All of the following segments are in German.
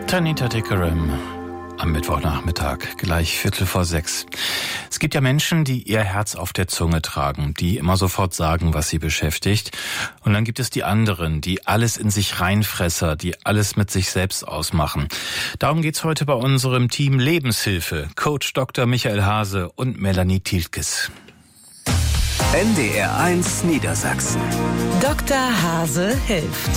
Tanita Tikaram am Mittwochnachmittag, gleich 5:45. Es gibt ja Menschen, die ihr Herz auf der Zunge tragen, die immer sofort sagen, was sie beschäftigt. Und dann gibt es die anderen, die alles in sich reinfresser, die alles mit sich selbst ausmachen. Darum geht's heute bei unserem Team Lebenshilfe. Coach Dr. Michael Hase und Melanie Tilkes. NDR 1 Niedersachsen. Dr. Hase hilft.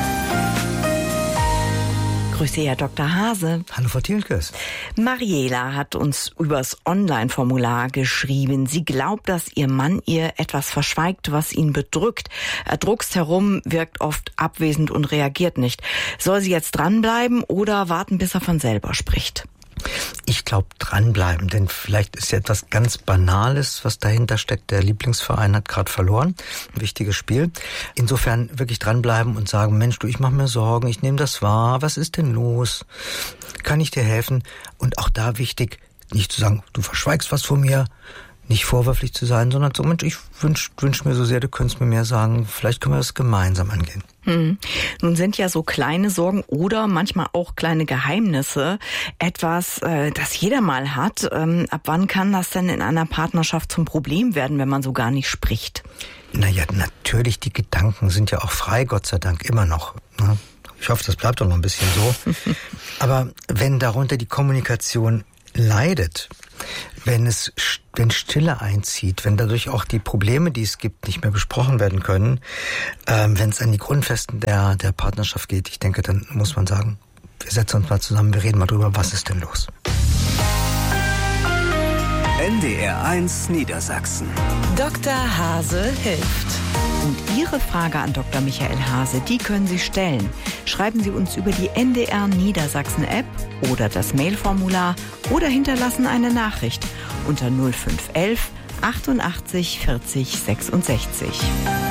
Grüße, Herr Dr. Hase. Hallo, Frau Tilkes. Mariela hat uns übers Online-Formular geschrieben. Sie glaubt, dass ihr Mann ihr etwas verschweigt, was ihn bedrückt. Er druckst herum, wirkt oft abwesend und reagiert nicht. Soll sie jetzt dranbleiben oder warten, bis er von selber spricht? Ich glaube, dranbleiben, denn vielleicht ist ja etwas ganz Banales, was dahinter steckt. Der Lieblingsverein hat gerade verloren. Ein wichtiges Spiel. Insofern wirklich dranbleiben und sagen, Mensch, du, ich mache mir Sorgen, ich nehme das wahr. Was ist denn los? Kann ich dir helfen? Und auch da wichtig, nicht zu sagen, du verschweigst was vor mir, nicht vorwürflich zu sein, sondern so, Mensch, ich wünsch mir so sehr, du könntest mir mehr sagen, vielleicht können wir das gemeinsam angehen. Nun sind ja so kleine Sorgen oder manchmal auch kleine Geheimnisse etwas, das jeder mal hat. Ab wann kann das denn in einer Partnerschaft zum Problem werden, wenn man so gar nicht spricht? Naja, natürlich, die Gedanken sind ja auch frei, Gott sei Dank, immer noch. Ne? Ich hoffe, das bleibt doch noch ein bisschen so. Aber wenn darunter die Kommunikation leidet, wenn Stille einzieht, wenn dadurch auch die Probleme, die es gibt, nicht mehr besprochen werden können, wenn es an die Grundfesten der Partnerschaft geht, ich denke, dann muss man sagen, wir setzen uns mal zusammen, wir reden mal drüber, was ist denn los? NDR 1 Niedersachsen. Dr. Hase hilft. Und Ihre Frage an Dr. Michael Hase, die können Sie stellen. Schreiben Sie uns über die NDR Niedersachsen App oder das Mailformular oder hinterlassen eine Nachricht unter 0511 88 40 66.